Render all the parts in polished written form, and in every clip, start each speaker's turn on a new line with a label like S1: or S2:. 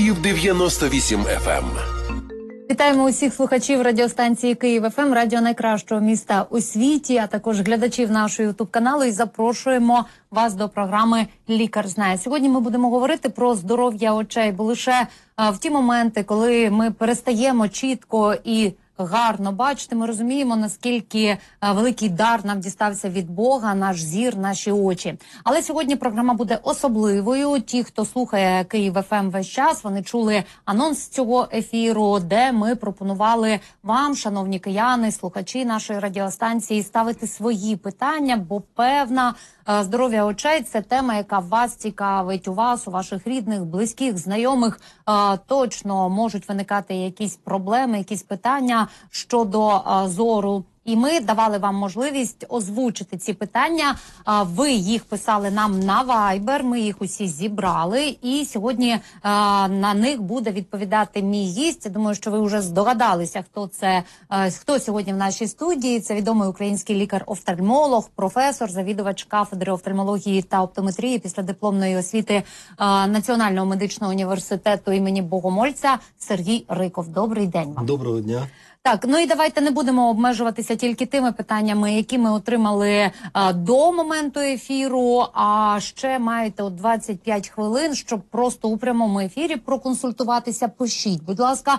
S1: Київ 98 FM.
S2: Вітаємо усіх слухачів радіостанції Київ ФМ, радіо найкращого міста у світі, а також глядачів нашого ютуб-каналу, і запрошуємо вас до програми «Лікар знає». Сьогодні ми будемо говорити про здоров'я очей, бо лише в ті моменти, коли ми перестаємо чітко і гарно бачити, ми розуміємо, наскільки великий дар нам дістався від Бога, наш зір, наші очі. Але сьогодні програма буде особливою. Ті, хто слухає Київ ФМ весь час, вони чули анонс цього ефіру, де ми пропонували вам, шановні кияни, слухачі нашої радіостанції, ставити свої питання, бо певна здоров'я очей – це тема, яка вас цікавить, у вас, у ваших рідних, близьких, знайомих. Точно можуть виникати якісь проблеми, якісь питання щодо зору. І ми давали вам можливість озвучити ці питання. Ви їх писали нам на Viber, ми їх усі зібрали. І сьогодні на них буде відповідати мій гість. Я думаю, що ви вже здогадалися, хто сьогодні в нашій студії. Це відомий український лікар-офтальмолог, професор, завідувач кафедри офтальмології та оптометрії післядипломної освіти Національного медичного університету імені Богомольця Сергій Риков. Добрий день вам.
S3: Доброго дня.
S2: Так, ну і давайте не будемо обмежуватися тільки тими питаннями, які ми отримали до моменту ефіру, а ще маєте 25 хвилин, щоб просто у прямому ефірі проконсультуватися. Пишіть, будь ласка,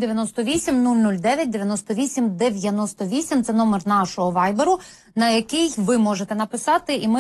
S2: 098 009 98 98, це номер нашого вайберу, на який ви можете написати, і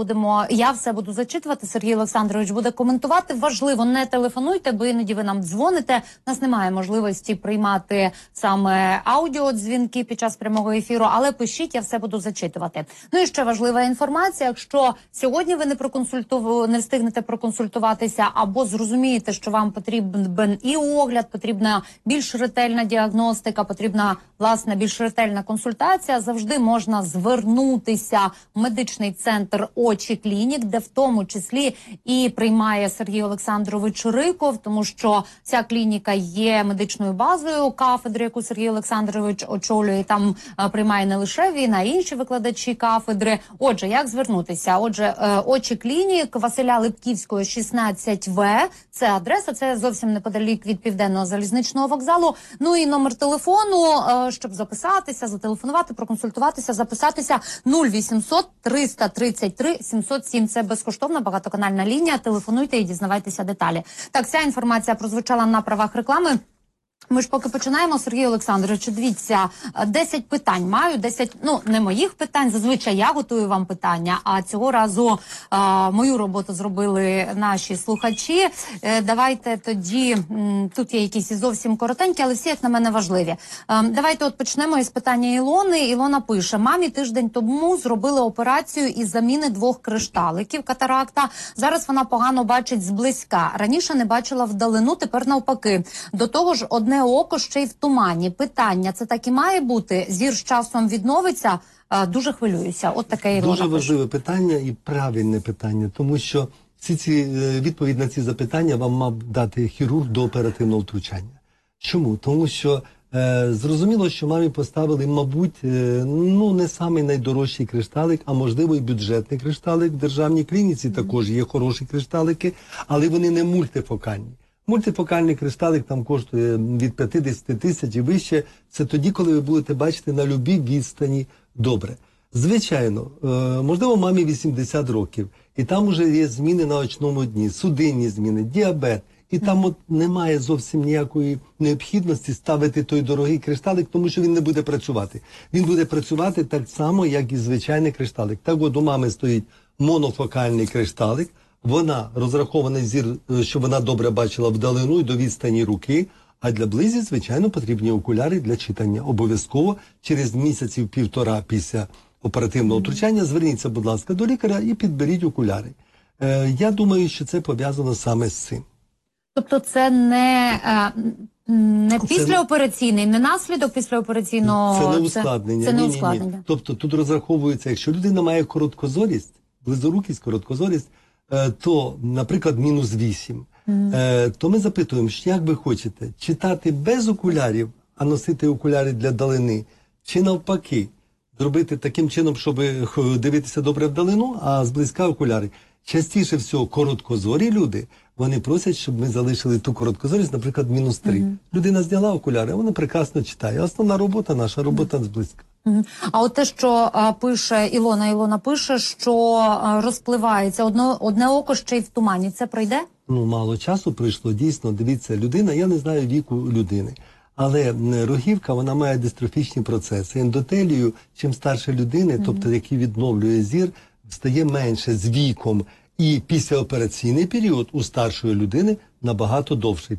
S2: я все буду зачитувати, Сергій Олександрович буде коментувати. Важливо, не телефонуйте, бо іноді ви нам дзвоните. У нас немає можливості приймати саме аудіодзвінки під час прямого ефіру, але пишіть, я все буду зачитувати. Ну і ще важлива інформація, якщо сьогодні ви не встигнете проконсультуватися або зрозумієте, що вам потрібен і огляд, потрібна більш ретельна діагностика, потрібна, власне, більш ретельна консультація, завжди можна звернутися в медичний центр «Очі Клінік», де в тому числі і приймає Сергій Олександрович Риков, тому що ця клініка є медичною базою кафедри, яку Сергій Олександрович очолює. Там приймає не лише він, а й інші викладачі кафедри. Отже, як звернутися? Отже, «Очі Клінік», Василя Липківського, 16В. Це адреса, це зовсім неподалік від Південного залізничного вокзалу. Ну і номер телефону, щоб записатися, зателефонувати, проконсультуватися, записатися 0800 333 707. Це безкоштовна багатоканальна лінія. Телефонуйте і дізнавайтеся деталі. Так, ця інформація прозвучала на правах реклами. Ми ж поки починаємо, Сергій Олександрович, дивіться, 10 питань маю, 10, не моїх питань, зазвичай я готую вам питання, а цього разу мою роботу зробили наші слухачі. Давайте тоді, тут є якісь зовсім коротенькі, але всі, як на мене, важливі. Давайте от почнемо із питання Ілони. Ілона пише: мамі тиждень тому зробили операцію із заміни 2 кришталиків, катаракта. Зараз вона погано бачить зблизька. Раніше не бачила вдалину, тепер навпаки. До того ж, одне око ще й в тумані. Питання: це так і має бути? Зір з часом відновиться? Дуже хвилююся. От таке Ілона.
S3: Дуже важливе питання і правильне питання, тому що відповідь на ці запитання вам мав дати хірург до оперативного втручання. Чому? Тому що зрозуміло, що мамі поставили, мабуть, не самий найдорожчий кришталик, а можливо і бюджетний кришталик. В державній клініці також є хороші кришталики, але вони не мультифокальні. Мультифокальний кришталик там коштує від 50 тисяч і вище. Це тоді, коли ви будете бачити на любій відстані добре. Звичайно, можливо, мамі 80 років, і там вже є зміни на очному дні, судинні зміни, діабет. І там немає зовсім ніякої необхідності ставити той дорогий кришталик, тому що він не буде працювати. Він буде працювати так само, як і звичайний кришталик. Так от у мами стоїть монофокальний кришталик. Вона розрахований зір, щоб вона добре бачила вдалину і до відстані руки, а для близі, звичайно, потрібні окуляри для читання. Обов'язково через місяців-1,5 після оперативного втручання зверніться, будь ласка, до лікаря і підберіть окуляри. Я думаю, що це пов'язано саме з цим.
S2: Тобто це не післяопераційний, не наслідок післяопераційного...
S3: Це не ускладнення.
S2: Це не ускладнення.
S3: Ні. Тобто тут розраховується, якщо людина має короткозорість, близорукість, короткозорість, то, наприклад, -8, то ми запитуємо, як ви хочете, читати без окулярів, а носити окуляри для далини, чи навпаки, зробити таким чином, щоб дивитися добре вдалину, а зблизька окуляри. Частіше всього короткозорі люди, вони просять, щоб ми залишили ту короткозорість, наприклад, -3. Людина зняла окуляри, вона прекрасно читає. Основна робота, наша робота зблизька.
S2: А от те, що пише Ілона пише, що розпливається одне око ще й в тумані, це пройде?
S3: Ну, мало часу пройшло, дійсно, дивіться, людина, я не знаю віку людини, але рогівка, вона має дистрофічні процеси. Ендотелію, чим старше людини, тобто який відновлює зір, стає менше з віком. І післяопераційний період у старшої людини набагато довший.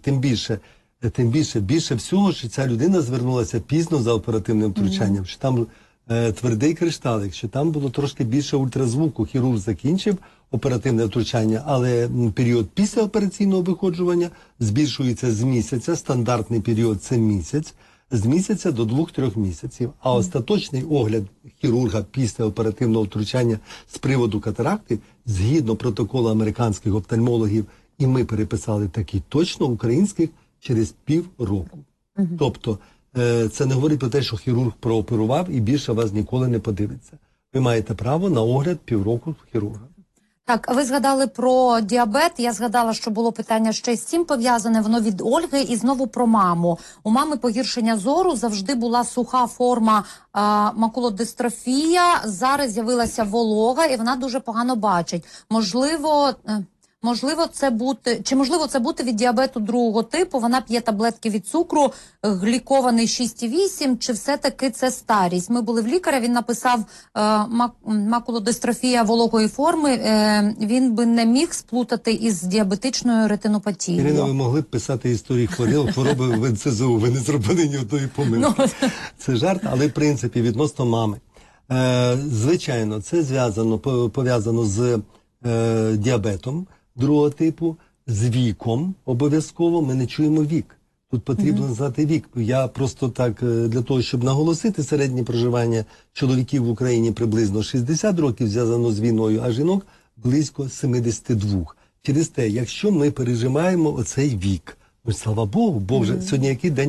S3: Більше всього, що ця людина звернулася пізно за оперативним втручанням, що там твердий кришталик, що там було трошки більше ультразвуку. Хірург закінчив оперативне втручання, але період післяопераційного виходжування збільшується з місяця, стандартний період – це місяць, з місяця до 2-3 місяців. А остаточний огляд хірурга після оперативного втручання з приводу катаракти, згідно протоколу американських офтальмологів, і ми переписали такі точно українських, через півроку. Тобто це не говорить про те, що хірург прооперував і більше вас ніколи не подивиться. Ви маєте право на огляд півроку хірурга.
S2: Так, ви згадали про діабет, я згадала, що було питання ще з цим пов'язане, воно від Ольги, і знову про маму. У мами погіршення зору, завжди була суха форма макулодистрофія, зараз з'явилася волога, і вона дуже погано бачить. Можливо, це бути від діабету другого типу, вона п'є таблетки від цукру, глікований 6,8, чи все-таки це старість? Ми були в лікаря, він написав макулодистрофія вологої форми, він би не міг сплутати із діабетичною ретинопатією.
S3: Ірина, ви могли б писати історії хвороби в НСЗУ, ви не зробили ні одної помилки. Це жарт, але в принципі відносно мами. Звичайно, це пов'язано з діабетом другого типу, з віком обов'язково. Ми не чуємо вік. Тут потрібно знати вік. Я просто так, для того, щоб наголосити, середнє проживання чоловіків в Україні приблизно 60 років, зв'язано з війною, а жінок близько 72. Через те, якщо ми пережимаємо оцей вік, ну, слава Богу, Бог же, сьогодні який день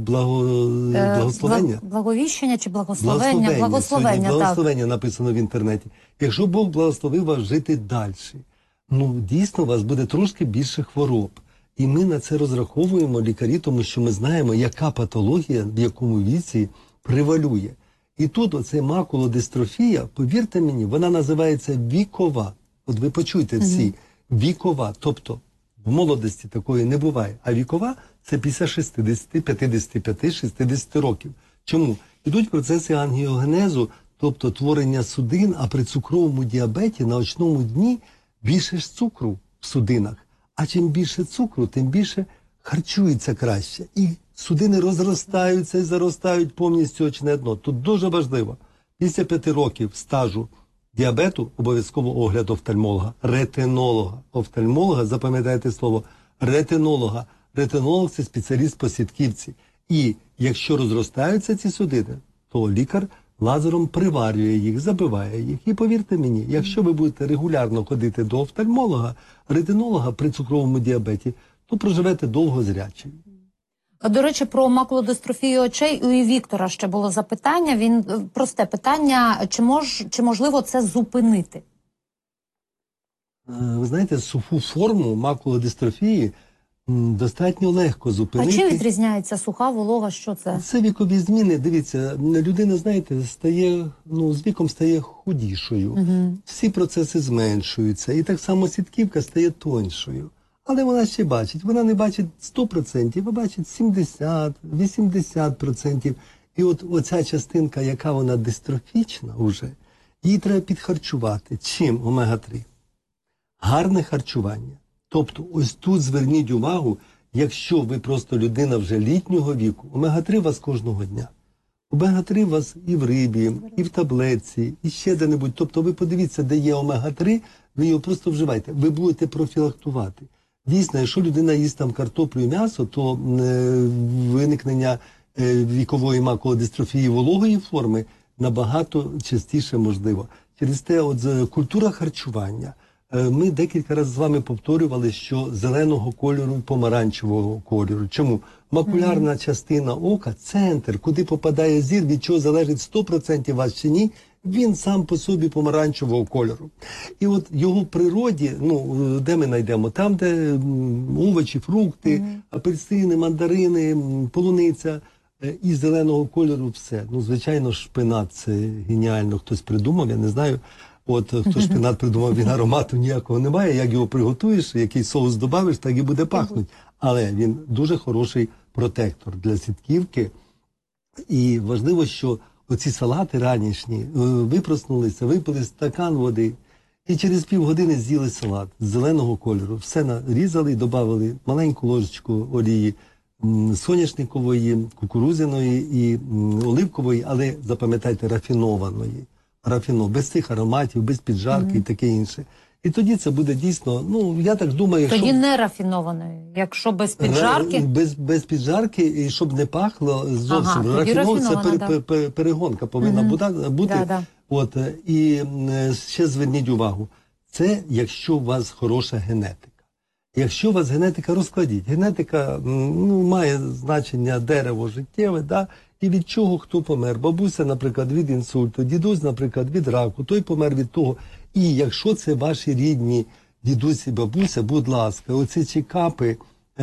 S3: благословення?
S2: Благовіщення чи благословення? Благословення, так.
S3: Благословення написано в інтернеті. Якщо Бог благословив вас жити далі, ну, дійсно, у вас буде трошки більше хвороб. І ми на це розраховуємо, лікарі, тому що ми знаємо, яка патологія в якому віці превалює. І тут оця макулодистрофія, повірте мені, вона називається вікова. От ви почуйте всі, вікова, тобто в молодості такої не буває. А вікова – це після 60, 55, 60 років. Чому? Ідуть процеси ангіогенезу, тобто творення судин, а при цукровому діабеті на очному дні більше ж цукру в судинах. А чим більше цукру, тим більше харчується краще. І судини розростаються і заростають повністю очне дно. Тут дуже важливо. Після 5 років стажу діабету обов'язково огляд офтальмолога, ретинолога. Офтальмолога, запам'ятайте слово, ретинолога. Ретинолог – це спеціаліст по сітківці. І якщо розростаються ці судини, то лікар лазером приварює їх, забиває їх. І повірте мені, якщо ви будете регулярно ходити до офтальмолога, ретинолога при цукровому діабеті, то проживете довго зрячі.
S2: До речі, про макулодистрофію очей у Віктора ще було запитання. Він просте питання, чи можливо це зупинити?
S3: Ви знаєте, суху форму макулодистрофії достатньо легко зупинити.
S2: А чим відрізняється суха, волога, що це?
S3: Це вікові зміни. Дивіться, людина, знаєте, стає, з віком стає худішою. Всі процеси зменшуються. І так само сітківка стає тоньшою. Але вона ще бачить. Вона не бачить 100%, а бачить 70, 80%. І от оця частинка, яка вона дистрофічна вже, її треба підхарчувати. Чим? Омега-3. Гарне харчування. Тобто, ось тут зверніть увагу, якщо ви просто людина вже літнього віку, омега-3 у вас кожного дня. Омега-3 у вас і в рибі, і в таблетці, і ще де-небудь. Тобто ви подивіться, де є омега-3, ви його просто вживайте. Ви будете профілактувати. Дійсно, якщо людина їсть там картоплю і м'ясо, то виникнення вікової макулодистрофії вологої форми набагато частіше можливо. Через те, культура харчування. Ми декілька разів з вами повторювали, що зеленого кольору і помаранчевого кольору. Чому? Макулярна частина ока – центр, куди попадає зір, від чого залежить 100% вас чи ні, Він сам по собі помаранчевого кольору. І от його в природі, де ми знайдемо? Там, де овочі, фрукти, апельсини, мандарини, полуниця і зеленого кольору все. Звичайно, шпинат – це геніально. Хтось придумав, я не знаю. От хто шпинат придумав, він аромату ніякого немає. Як його приготуєш, який соус додавиш, так і буде пахнути. Але він дуже хороший протектор для сітківки. І важливо, що оці салати ранішні, ви проснулися, випили стакан води, і через півгодини з'їли салат з зеленого кольору. Все нарізали, додали маленьку ложечку олії соняшникової, кукурудзяної і оливкової, але, запам'ятайте, рафінованої. Без цих ароматів, без піджарки і таке інше. І тоді це буде дійсно, я так думаю,
S2: тоді не рафінованою, якщо без піджарки?
S3: Без піджарки, і щоб не пахло зовсім. Рафінована, це перегонка повинна бути. От, і ще зверніть увагу, це якщо у вас хороша генетика. Якщо у вас генетика, розкладіть. Генетика має значення дерево життєве, і від чого хто помер. Бабуся, наприклад, від інсульту, дідусь, наприклад, від раку, той помер від того. І якщо це ваші рідні дідусь і бабуся, будь ласка, оці чекапи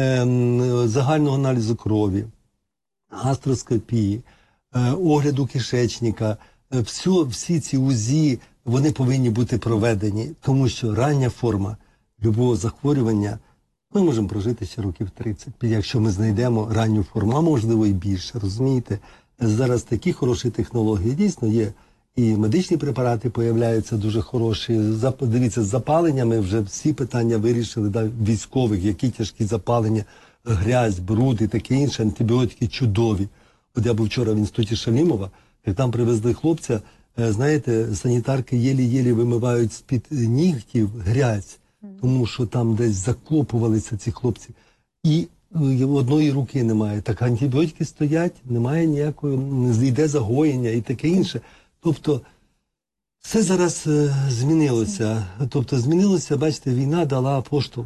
S3: загального аналізу крові, гастроскопії, огляду кишечника, всі ці УЗІ, вони повинні бути проведені, тому що рання форма любого захворювання, ми можемо прожити ще років 30, якщо ми знайдемо ранню форму, а можливо і більше, розумієте? Зараз такі хороші технології, дійсно є. І медичні препарати появляються дуже хороші. Дивіться, з запаленнями вже всі питання вирішили, військових, які тяжкі запалення, грязь, бруд і таке інше, антибіотики чудові. От я був вчора в інституті Шалімова, як там привезли хлопця, знаєте, санітарки єлі-єлі вимивають з-під нігтів грязь, тому що там десь закопувалися ці хлопці. І одної руки немає. Так антибіотики стоять, немає ніякої, йде загоєння і таке інше. Тобто, все зараз змінилося. Бачите, війна дала поштовх.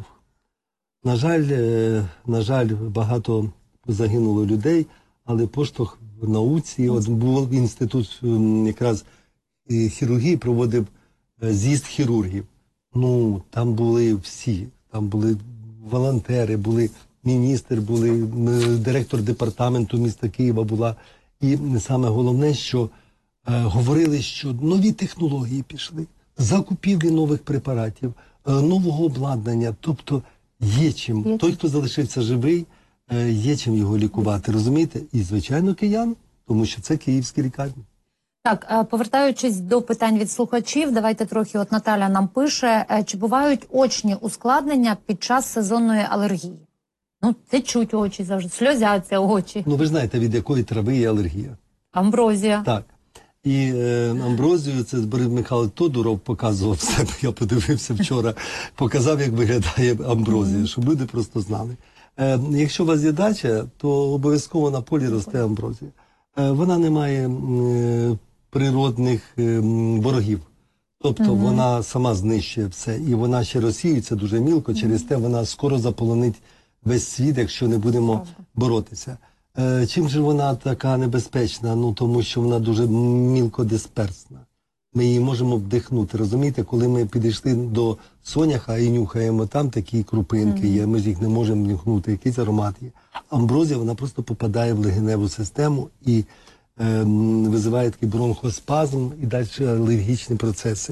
S3: На жаль, багато загинуло людей, але поштовх в науці. От був інститут якраз хірургії, проводив з'їзд хірургів. Там були всі. Там були волонтери, були міністр, були директор департаменту міста Києва була. І саме головне, що говорили, що нові технології пішли, закупівлі нових препаратів, нового обладнання, тобто є чим. Той, хто залишився живий, є чим його лікувати, розумієте? І, звичайно, киян, тому що це київські лікарні.
S2: Так, повертаючись до питань від слухачів, давайте трохи, от Наталя нам пише, чи бувають очні ускладнення під час сезонної алергії? Течуть очі завжди, сльозяться очі.
S3: Ви ж знаєте, від якої трави є алергія?
S2: Амброзія.
S3: Так. І амброзію, це Борис Михайлович Тодуров показував себе, я подивився вчора, показав, як виглядає амброзія, щоб люди просто знали. Якщо у вас є дача, то обов'язково на полі росте амброзія. Вона не має природних ворогів. Тобто вона сама знищує все. І вона ще розсіюється дуже мілко, через те вона скоро заполонить весь світ, якщо не будемо боротися. Чим же вона така небезпечна? Тому що вона дуже мілкодисперсна. Ми її можемо вдихнути, розумієте? Коли ми підійшли до соняха і нюхаємо, там такі крупинки є, ми ж їх не можемо нюхнути, якийсь аромат є. Амброзія, вона просто попадає в легеневу систему і визиває такий бронхоспазм і далі алергічні процеси.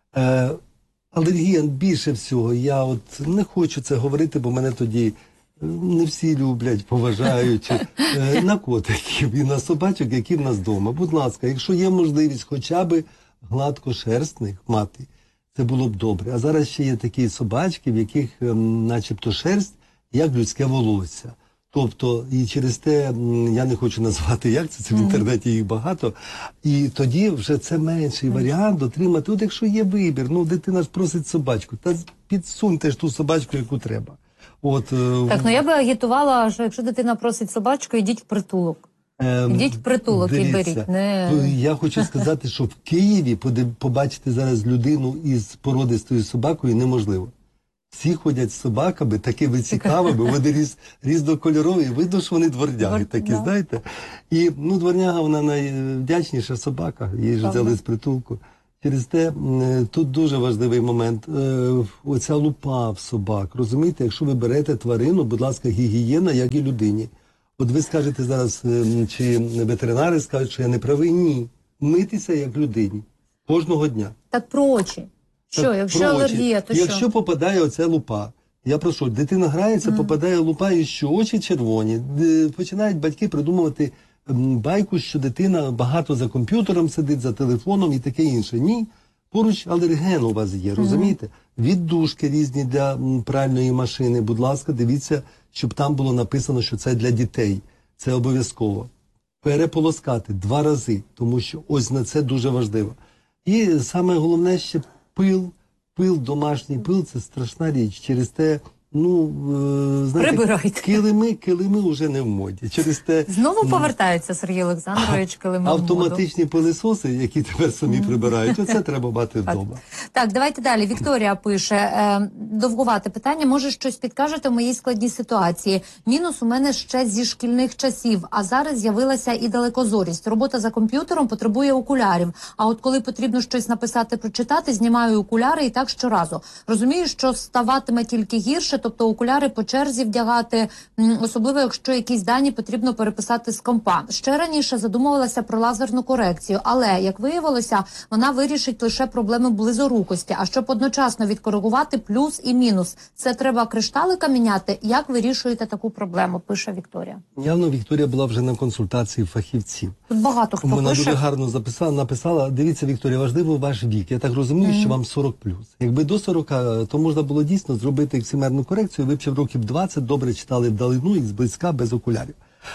S3: Алергія більше всього, я от не хочу це говорити, бо мене тоді не всі люблять, поважають на котиків і на собачок, які в нас вдома. Будь ласка, якщо є можливість хоча б гладкошерстних мати, це було б добре. А зараз ще є такі собачки, в яких начебто шерсть, як людське волосся. Тобто, і через те, я не хочу назвати, як це в інтернеті їх багато, і тоді вже це менший варіант отримати. От якщо є вибір, дитина ж просить собачку, та підсуньте ж ту собачку, яку треба.
S2: Так, я би агітувала, що якщо дитина просить собачку, йдіть в притулок. Йдіть в притулок і беріть.
S3: Я хочу сказати, що в Києві побачити зараз людину із породистою собакою неможливо. Всі ходять з собаками, такими цікавими, вони різнокольорові, видно, що вони дворняги такі, знаєте. І, дворняга, вона найвдячніша собака, її ж взяли з притулку. Через те, тут дуже важливий момент, оця лупа в собак, розумієте, якщо ви берете тварину, будь ласка, гігієна, як і людині. От ви скажете зараз, чи ветеринари скажуть, що я не правий, ні. Митися як людині, кожного дня.
S2: Так про очі. Що, якщо алергія, то що?
S3: Якщо попадає оця лупа, я прошу, дитина грається, попадає лупа, і що очі червоні, починають батьки придумувати байку, що дитина багато за комп'ютером сидить, за телефоном і таке інше. Ні, поруч алерген у вас є, розумієте? Віддушки різні для пральної машини, будь ласка, дивіться, щоб там було написано, що це для дітей. Це обов'язково. Переполоскати 2 рази, тому що ось на це дуже важливо. І саме головне ще пил, домашній пил – це страшна річ. Через те, знаєте,
S2: прибирайте.
S3: Килими вже не в моді. Через те,
S2: знову повертається Сергій Олександрович килими в моду.
S3: Автоматичні пилисоси, які тепер самі прибирають, оце треба мати вдома.
S2: Так, давайте далі. Вікторія пише, довгувате питання, може щось підкажете в моїй складній ситуації. Мінус у мене ще зі шкільних часів, а зараз з'явилася і далекозорість. Робота за комп'ютером потребує окулярів, а от коли потрібно щось написати, прочитати, знімаю окуляри і так щоразу. Розумію, що ставатиме тільки гірше, тобто окуляри по черзі вдягати, особливо якщо якісь дані потрібно переписати з компа. Ще раніше задумувалася про лазерну корекцію, але, як виявилося, вона вирішить лише проблеми близорукості. А щоб одночасно відкоригувати плюс і мінус, це треба кришталика міняти. Як вирішуєте таку проблему, пише Вікторія.
S3: Явно Вікторія була вже на консультації фахівців.
S2: Тут багато хто
S3: Вона
S2: пише.
S3: дуже гарно написала, дивіться, Вікторія, важливо ваш вік. Я так розумію, що вам 40+. Якби до 40, то можна було дійсно зробити ексимерну корекцію, ви б ще в років 20 добре читали вдалину і зблизька без окулярів.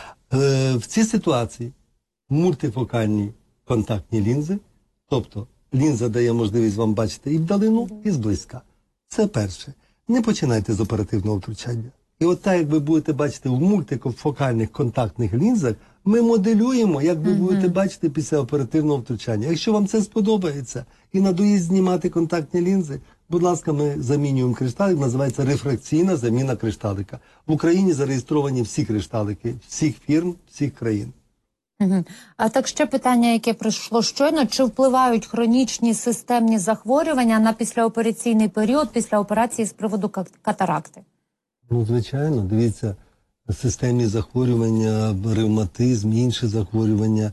S3: В цій ситуації мультифокальні контактні лінзи, тобто лінза дає можливість вам бачити і вдалину, і зблизька. Це перше. Не починайте з оперативного втручання. І от так, як ви будете бачити в мультифокальних контактних лінзах, ми моделюємо, як ви будете бачити після оперативного втручання. Якщо вам це сподобається і надоїсть знімати контактні лінзи, будь ласка, ми замінюємо кришталик, називається рефракційна заміна кришталика. В Україні зареєстровані всі кришталики, всіх фірм, всіх країн.
S2: А так ще питання, яке прийшло щойно, чи впливають хронічні системні захворювання на післяопераційний період після операції з приводу катаракти?
S3: Звичайно, дивіться, системні захворювання, ревматизм, інші захворювання,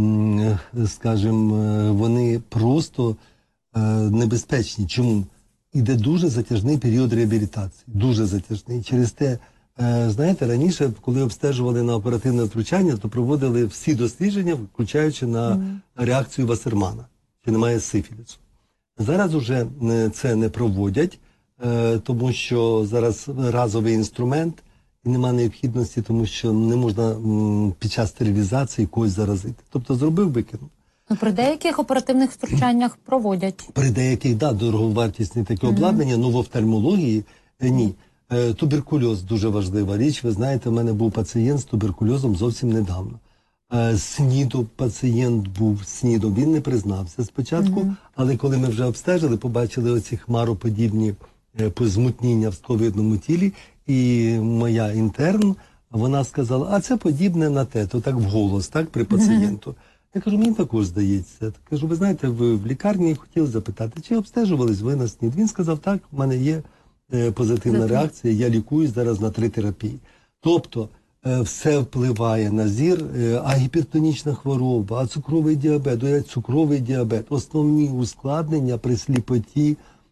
S3: скажімо, вони просто небезпечні. Чому? Іде дуже затяжний період реабілітації, дуже затяжний. Через те, знаєте, раніше, коли обстежували на оперативне втручання, то проводили всі дослідження, включаючи на реакцію Вассермана, чи немає сифілісу. Зараз уже це не проводять, тому що зараз разовий інструмент і немає необхідності, тому що не можна під час стерилізації когось заразити. Тобто зробив, викинув.
S2: При деяких оперативних втручаннях проводять.
S3: При деяких, дороговартісні такі обладнання, в офтальмології ні. Туберкульоз дуже важлива річ. Ви знаєте, в мене був пацієнт з туберкульозом зовсім недавно. СНІДу пацієнт був СНІДом, він не признався спочатку, але коли ми вже обстежили, побачили оці хмароподібні змутніння в сковидному тілі, і моя інтерн, вона сказала, а це подібне на те, то так вголос, так, при пацієнту. Я кажу, мені також здається. Кажу, ви знаєте, ви в лікарні хотіли запитати, чи обстежувались ви на СНІД? Він сказав, так, в мене є позитивна реакція, я лікуюсь зараз на 3 терапії. Тобто, все впливає на зір, а гіпертонічна хвороба, а цукровий діабет, цукровий діабет, основні ускладнення при сліпоті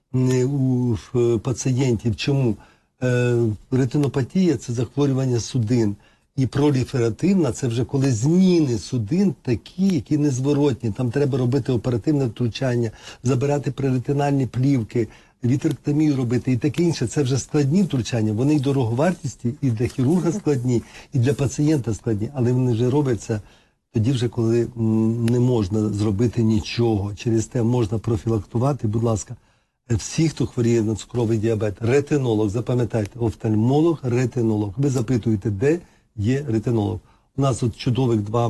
S3: у пацієнтів. Чому? Ретинопатія – це захворювання судин. І проліферативна – це вже коли зміни судин такі, які незворотні. Там треба робити оперативне втручання, забирати преретинальні плівки, вітректомію робити і таке інше. Це вже складні втручання. Вони й дороговартісті, і для хірурга складні, і для пацієнта складні. Але вони вже робляться тоді вже, коли не можна зробити нічого. Через те можна профілактувати, будь ласка, всі, хто хворіє на цукровий діабет. Ретинолог, запам'ятайте, офтальмолог, ретинолог. Ви запитуєте, де є ретинолог. У нас от чудових 2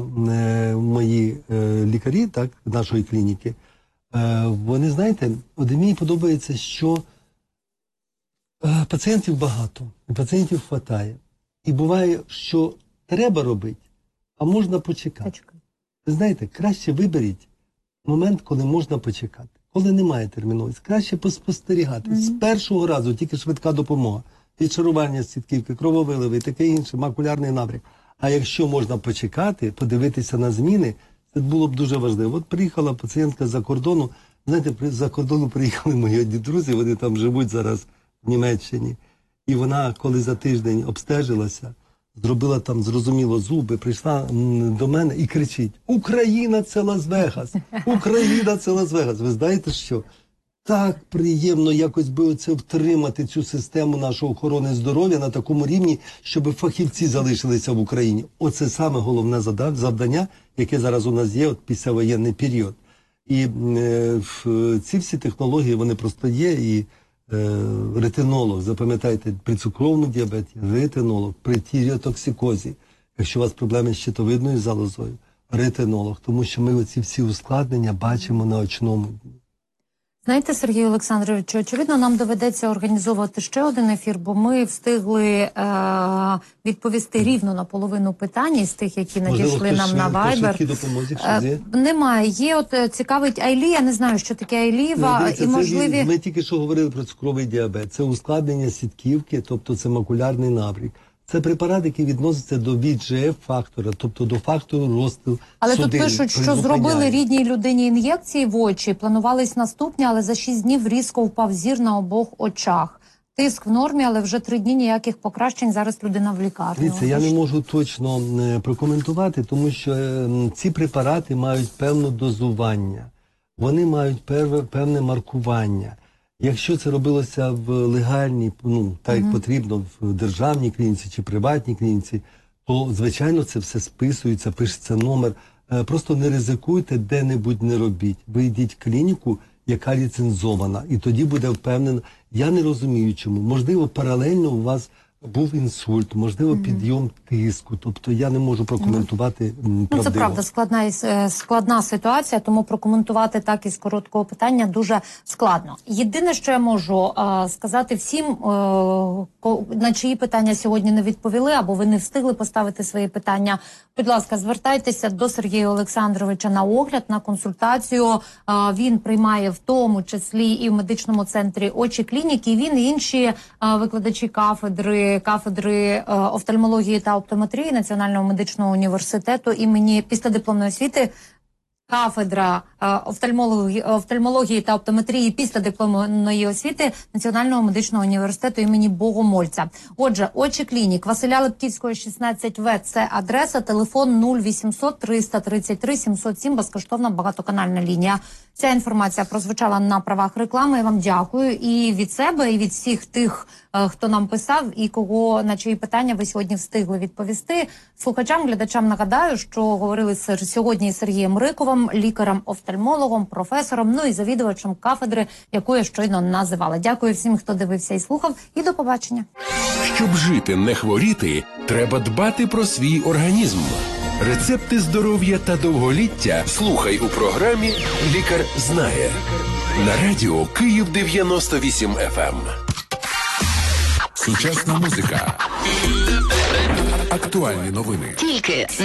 S3: мої лікарі, так, нашої клініки. Вони, знаєте, от мені подобається, що Пацієнтів багато, і пацієнтів хватає. І буває, що треба робити, а можна почекати. Ви знаєте, краще виберіть момент, коли можна почекати. Коли немає терміновості, краще поспостерігати. З першого разу тільки швидка допомога, відчарування сітківки, крововиливи і таке інше, макулярний набряк. А якщо можна почекати, подивитися на зміни, це було б дуже важливо. От приїхала пацієнтка з-за кордону, знаєте, з-за кордону приїхали мої друзі, вони там живуть зараз в Німеччині. І вона, коли за тиждень обстежилася, зробила там, зрозуміло, зуби, прийшла до мене і кричить: «Україна – це Лас-Вегас! Україна – це Лас-Вегас!» Ви знаєте що? Так приємно якось би оце втримати цю систему нашої охорони здоров'я на такому рівні, щоб фахівці залишилися в Україні. Оце саме головне завдання, яке зараз у нас є от післявоєнний період. І ці всі технології, вони просто є, і ретинолог, запам'ятайте, при цукровому діабеті, ретинолог, при тіреотоксикозі, якщо у вас проблеми з щитовидною залозою, ретинолог, тому що ми оці всі ускладнення бачимо на очному дні.
S2: Знаєте, Сергій Олександрович, очевидно, нам доведеться організовувати ще один ефір, бо ми встигли відповісти рівно на половину питань із тих, які надійшли нам на Viber. Немає. Є, от цікавить Айлі, я не знаю, що таке Айліва, і можливі...
S3: Ми тільки що говорили про цукровий діабет. Це ускладнення сітківки, тобто це макулярний набряк. Це препарат, який відноситься до VEGF-фактора, тобто до фактору росту
S2: Але
S3: судин.
S2: тут пишуть, що зробили рідній людині ін'єкції в очі, планувались наступні, але за 6 днів різко впав зір на обох очах. Тиск в нормі, але вже 3 дні ніяких покращень, зараз людина в лікарні.
S3: Дивіться, я не можу точно прокоментувати, тому що ці препарати мають певне дозування, вони мають певне маркування. Якщо це робилося в легальній, так як потрібно, в державній клініці чи приватній клініці, то, звичайно, це все списується, пишеться номер. Просто не ризикуйте, де-небудь не робіть. Ви йдіть в клініку, яка ліцензована, і тоді буде впевнено. Я не розумію, чому. Можливо, паралельно у вас був інсульт, можливо, підйом тиску. Тобто я не можу прокоментувати правдиво.
S2: Це правда, складна ситуація, тому прокоментувати так із короткого питання дуже складно. Єдине, що я можу сказати всім, на чиї питання сьогодні не відповіли, або ви не встигли поставити свої питання, будь ласка, звертайтеся до Сергія Олександровича на огляд, на консультацію. Він приймає в тому числі і в медичному центрі «Очі клініки», і він і інші викладачі кафедри офтальмології та оптометрії Національного медичного університету імені післядипломної освіти, кафедра офтальмології та оптометрії післядипломної освіти Національного медичного університету імені Богомольця. Отже, «Очі клінік», Василя Липківського, 16В, це адреса, телефон 0800 333 707, безкоштовна багатоканальна лінія. Ця інформація прозвучала на правах реклами. Я вам дякую і від себе, і від всіх тих, хто нам писав, і кого, на чиї питання ви сьогодні встигли відповісти. Слухачам, глядачам нагадаю, що говорили сьогодні з Сергієм Риковим, лікарем-офтальмологом, професором, ну і завідувачем кафедри, яку я щойно називала. Дякую всім, хто дивився і слухав, і до побачення.
S1: Щоб жити, не хворіти, треба дбати про свій організм. Рецепти здоров'я та довголіття слухай у програмі «Лікар знає» на радіо Київ 98 FM. Сучасна музика. Актуальні новини.
S4: Тільки